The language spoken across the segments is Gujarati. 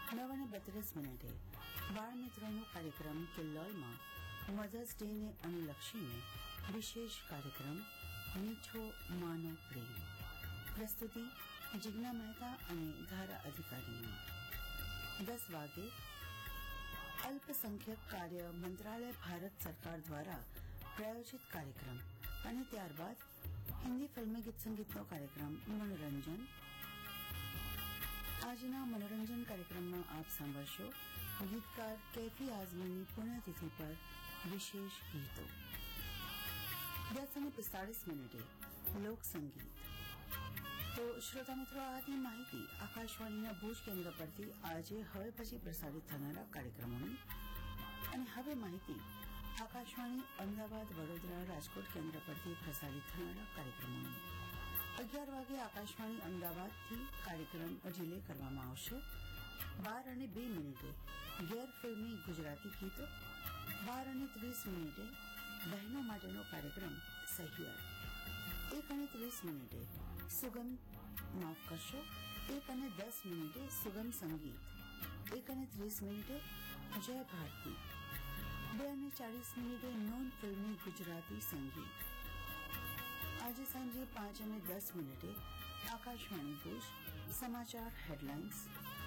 9:32 બાળ મિત્રોનો કાર્યક્રમ કિલ્લોલમાં મધર્સ ડે ને અનુલક્ષીને વિશેષ કાર્યક્રમ મીઠો માનો પ્રેમ પ્રસ્તુતિ જિજ્ઞા મહેતા અને ધારા અધિકારીની 10 વાગે અલ્પસંખ્યક કાર્ય મંત્રાલય ભારત સરકાર દ્વારા પ્રાયોજિત કાર્યક્રમ અને ત્યારબાદ હિન્દી ફિલ્મી ગીત સંગીતનો કાર્યક્રમ મનોરંજન. આજના મનોરંજન કાર્યક્રમમાં આપ સાંભળશો ગીતકાર કૈફી આઝમીની પુણ્યતિથિ પર વિશેષ ગીતો. 10:45 લોક સંગીત. તો શ્રોતા મિત્રો, આથી માહિતી આકાશવાણીના ભુજ કેન્દ્ર પરથી આજે હવે પછી પ્રસારિત થનારા કાર્યક્રમોની. અને હવે માહિતી આકાશવાણી અમદાવાદ, વડોદરા, રાજકોટ કેન્દ્ર પરથી પ્રસારિત થનારા કાર્યક્રમોની. 11 વાગે આકાશવાણી અમદાવાદથી કાર્યક્રમ રિલે કરવામાં આવશે. 12:02 ગેર ફિલ્મી ગુજરાતી ગીતો. 12:30 બહેનો માટેનો કાર્યક્રમ સહિયર. 1:30 સુગમ માફ કરશો 1:10 સુગમ સંગીત. 1:30 જય ભારતી. 2:40 નોન ફિલ્મી ગુજરાતી સંગીત. આજે સાંજે 5:10 આકાશવાણી ભુજ સમાચાર હેડલાઇન્સ.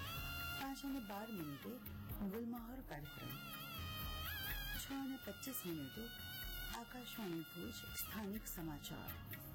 5:12 ગુલમહોર કાર્યક્રમ. 6:25 આકાશવાણી ભુજ સ્થાનિક સમાચાર.